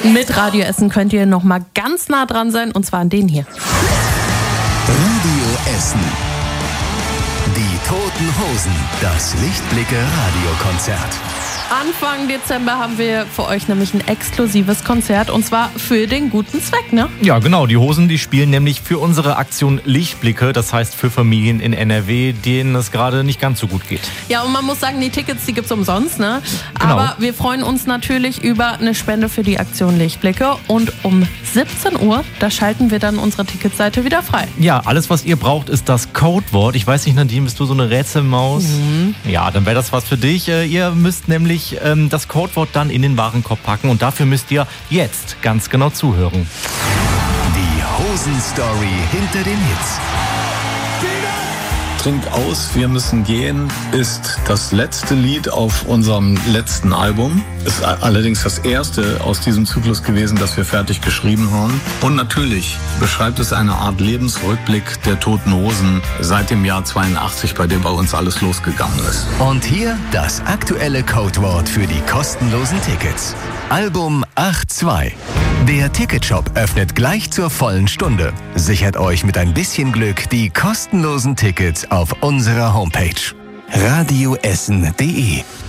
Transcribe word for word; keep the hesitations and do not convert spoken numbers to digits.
Mit Radio Essen könnt ihr noch mal ganz nah dran sein, und zwar an den hier. Radio Essen. Die Toten Hosen. Das Lichtblicke-Radiokonzert. Anfang Dezember haben wir für euch nämlich ein exklusives Konzert, und zwar für den guten Zweck, ne? Ja, genau. Die Hosen, die spielen nämlich für unsere Aktion Lichtblicke, das heißt für Familien in N R W, denen es gerade nicht ganz so gut geht. Ja, und man muss sagen, die Tickets, die gibt's umsonst, ne? Genau. Aber wir freuen uns natürlich über eine Spende für die Aktion Lichtblicke, und um siebzehn Uhr, da schalten wir dann unsere Ticketseite wieder frei. Ja, alles, was ihr braucht, ist das Codewort. Ich weiß nicht, Nadine, bist du so eine Rätselmaus? Mhm. Ja, dann wäre das was für dich. Ihr müsst nämlich das Codewort dann in den Warenkorb packen, und dafür müsst ihr jetzt ganz genau zuhören. Die Hosen-Story hinter den Hits. Trink aus, wir müssen gehen ist das letzte Lied auf unserem letzten Album. Ist allerdings das erste aus diesem Zyklus gewesen, das wir fertig geschrieben haben. Und natürlich beschreibt es eine Art Lebensrückblick der Toten Hosen seit dem Jahr zweiundachtzig, bei dem bei uns alles losgegangen ist. Und hier das aktuelle Codewort für die kostenlosen Tickets. Album acht zwei. Der Ticketshop öffnet gleich zur vollen Stunde. Sichert euch mit ein bisschen Glück die kostenlosen Tickets auf unserer Homepage radioessen punkt de.